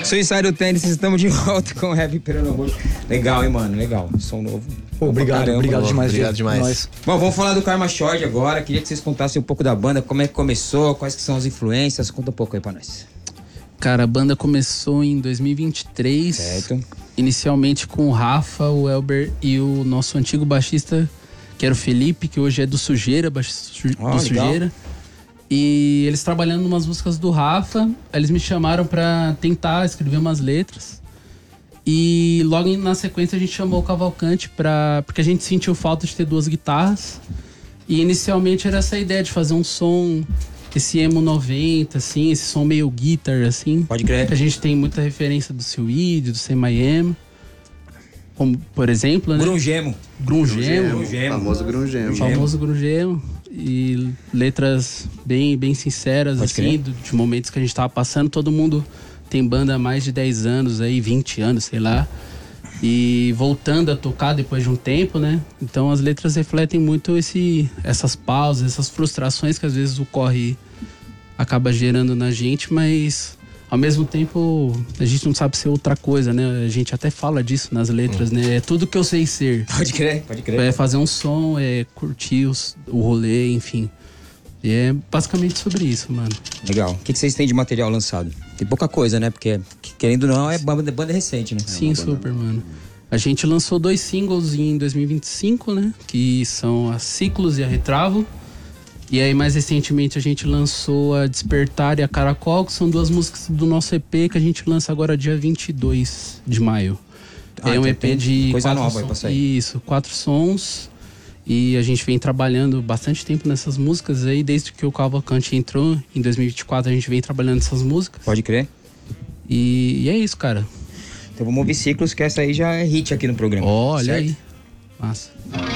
Suicide Tênis, estamos de volta com o Rap Pernambuco. Legal, hein, mano? Legal. Som novo. Pô, obrigado demais. Obrigado demais. Nós. Bom, vamos falar do Karma Short agora. Queria que vocês contassem um pouco da banda, como é que começou, quais que são as influências. Conta um pouco aí pra nós. Cara, a banda começou em 2023. Certo. Inicialmente com o Rafa, o Elber e o nosso antigo baixista, que era o Felipe, que hoje é do Sujeira, baixista do Sujeira. E eles trabalhando em umas músicas do Rafa, eles me chamaram pra tentar escrever umas letras. E logo na sequência a gente chamou o Cavalcante porque a gente sentiu falta de ter duas guitarras. E inicialmente era essa ideia de fazer um som, esse emo 90, assim, esse som meio guitar, assim. Pode crer. A gente tem muita referência do Seaweed, do Semi-Am. Como, por exemplo, né? Grungemo. Famoso Grungemo. Famoso Grungemo. E letras bem sinceras, Pode assim, de momentos que a gente tava passando. Todo mundo tem banda há mais de 10 anos, aí, 20 anos, sei lá. E voltando a tocar depois de um tempo, né? Então as letras refletem muito essas pausas, essas frustrações que às vezes o corre acaba gerando na gente, mas ao mesmo tempo a gente não sabe ser outra coisa, né? A gente até fala disso nas letras, né? É tudo que eu sei ser. Pode crer. É fazer um som, é curtir o rolê, enfim. E é basicamente sobre isso, mano. Legal. O que vocês têm de material lançado? Tem pouca coisa, né? Porque, querendo ou não, é banda recente, né? Sim, super, mano. A gente lançou 2 singles em 2025, né? Que são a Ciclos e a Retravo. E aí, mais recentemente, a gente lançou a Despertar e a Caracol, que são 2 músicas do nosso EP que a gente lança agora dia 22 de maio. É um EP de coisa 4 nova aí pra sair. Isso, 4 sons. E a gente vem trabalhando bastante tempo nessas músicas aí, desde que o Cavalcante entrou em 2024, a gente vem trabalhando nessas músicas. Pode crer. E é isso, cara. Então vamos ouvir Ciclos, que essa aí já é hit aqui no programa. Olha certo? aí. Massa.